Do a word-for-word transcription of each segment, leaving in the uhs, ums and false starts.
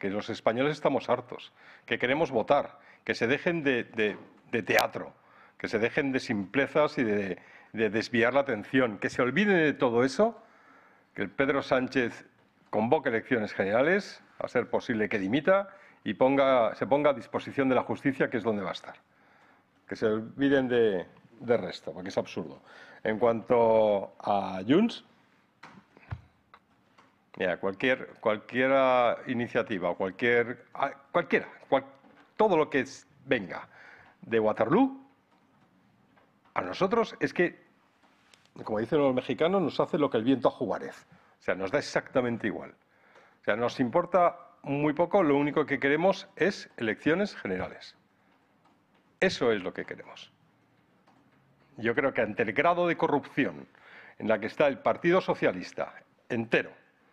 que los españoles estamos hartos, que queremos votar, que se dejen de, de, de teatro, que se dejen de simplezas y de, de desviar la atención, que se olviden de todo eso, que el Pedro Sánchez convoque elecciones generales, a ser posible que dimita y ponga, se ponga a disposición de la justicia, que es donde va a estar. Que se olviden de, de resto, porque es absurdo. En cuanto a Junts, mira, cualquier, cualquier iniciativa, cualquier, cualquiera, cual, todo lo que venga de Waterloo, a nosotros es que, como dicen los mexicanos, nos hace lo que el viento a Juárez. O sea, nos da exactamente igual. O sea, nos importa muy poco, lo único que queremos es elecciones generales. Eso es lo que queremos. Yo creo que ante el grado de corrupción en la que está el Partido Socialista entero,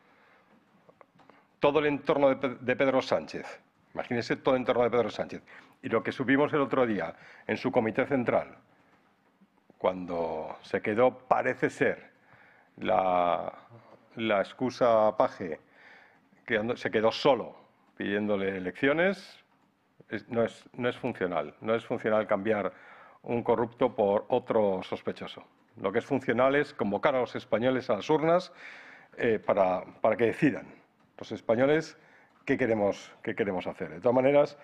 todo el entorno de, de Pedro Sánchez, imagínense todo el entorno de Pedro Sánchez, y lo que supimos el otro día en su comité central, cuando se quedó, parece ser, la, la excusa paje, que se quedó solo pidiéndole elecciones, es, no, es, no es funcional. No es funcional cambiar un corrupto por otro sospechoso. Lo que es funcional es convocar a los españoles a las urnas eh, para, para que decidan los españoles qué queremos, qué queremos hacer. De todas maneras,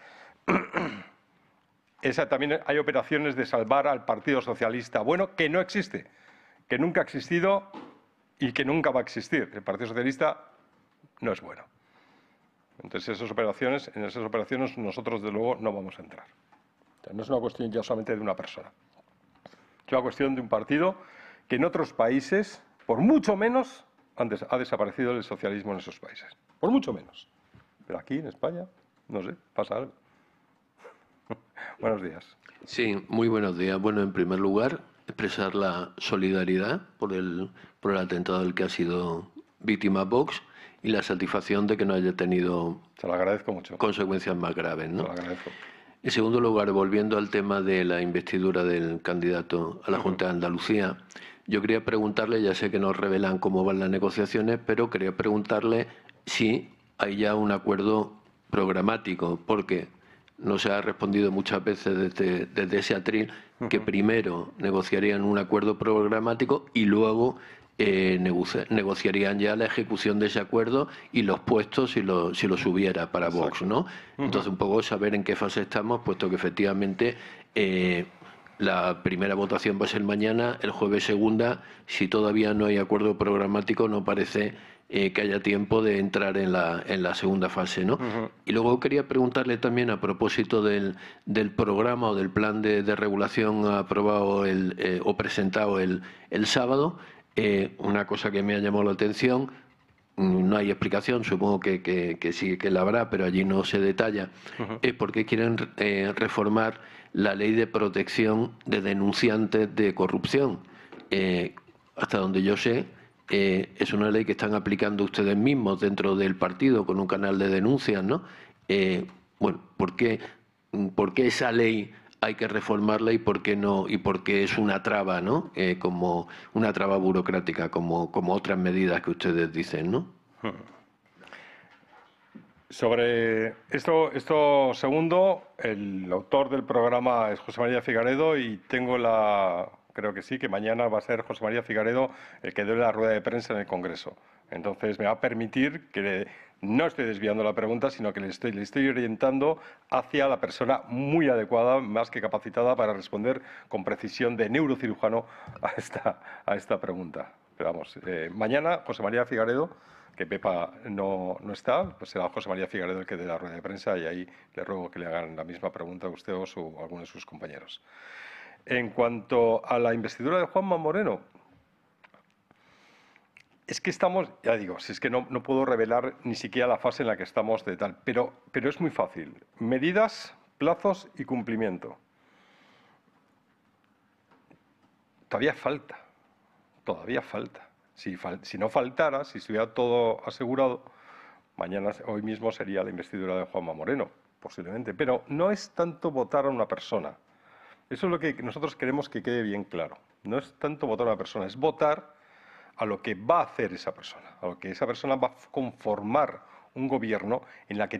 esa, también hay operaciones de salvar al Partido Socialista bueno, que no existe, que nunca ha existido y que nunca va a existir. El Partido Socialista no es bueno. Entonces, esas operaciones, en esas operaciones nosotros, de luego, no vamos a entrar. O sea, no es una cuestión ya solamente de una persona. Es una cuestión de un partido que en otros países, por mucho menos, antes ha desaparecido el socialismo en esos países. Por mucho menos. Pero aquí, en España, no sé, pasa algo. Buenos días. Sí, muy buenos días. Bueno, en primer lugar, expresar la solidaridad por el, por el atentado del que ha sido víctima Vox y la satisfacción de que no haya tenido Se lo agradezco mucho. consecuencias más graves, ¿no? Se lo agradezco. En segundo lugar, volviendo al tema de la investidura del candidato a la Junta de Andalucía, yo quería preguntarle, ya sé que nos revelan cómo van las negociaciones, pero quería preguntarle si hay ya un acuerdo programático, porque no se ha respondido muchas veces desde, desde ese atril que primero negociarían un acuerdo programático y luego eh, negoci negociarían ya la ejecución de ese acuerdo y los puestos si lo, si los hubiera para Exacto. Vox, ¿no? Entonces, un poco saber en qué fase estamos, puesto que efectivamente eh, la primera votación va a ser mañana, el jueves segunda. Si todavía no hay acuerdo programático, no parece eh, que haya tiempo de entrar en la, en la segunda fase, ¿no? Uh-huh. Y luego quería preguntarle también a propósito del, del programa o del plan de, de regulación aprobado el, eh, o presentado el, el sábado, eh, una cosa que me ha llamado la atención. No hay explicación, supongo que, que, que sí que la habrá, pero allí no se detalla. Uh-huh. Es porque quieren eh, reformar la ley de protección de denunciantes de corrupción. Eh, hasta donde yo sé, eh, es una ley que están aplicando ustedes mismos dentro del partido con un canal de denuncias, ¿no? Eh, bueno, ¿por qué, ¿por qué esa ley hay que reformarla y por qué no, y por qué es una traba, ¿no? Eh, como una traba burocrática, como, como otras medidas que ustedes dicen, ¿no? Sobre esto, esto segundo, el autor del programa es José María Figaredo y tengo la, creo que sí, que mañana va a ser José María Figaredo el que dé la rueda de prensa en el Congreso. Entonces me va a permitir que le, no estoy desviando la pregunta, sino que le estoy, le estoy orientando hacia la persona muy adecuada, más que capacitada para responder con precisión de neurocirujano a esta, a esta pregunta. Pero vamos, eh, mañana José María Figaredo, que Pepa no, no está, pues será José María Figaredo el que dé la rueda de prensa y ahí le ruego que le hagan la misma pregunta a usted o su, a alguno de sus compañeros. En cuanto a la investidura de Juanma Moreno, es que estamos, ya digo, si es que no, no puedo revelar ni siquiera la fase en la que estamos de tal, pero, pero es muy fácil. Medidas, plazos y cumplimiento. Todavía falta, todavía falta. Si, fal, si no faltara, si estuviera todo asegurado, mañana, hoy mismo sería la investidura de Juanma Moreno, posiblemente. Pero no es tanto votar a una persona. Eso es lo que nosotros queremos que quede bien claro. No es tanto votar a una persona, es votar a lo que va a hacer esa persona, a lo que esa persona va a conformar un gobierno en la que